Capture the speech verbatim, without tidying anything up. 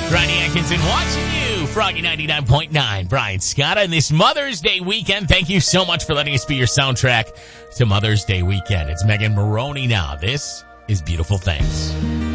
Ronnie Atkinson watching you. Froggy ninety-nine point nine. Brian Scott on this Mother's Day weekend. Thank you so much for letting us be your soundtrack to Mother's Day weekend. It's Megan Maroney now. This is Beautiful Things.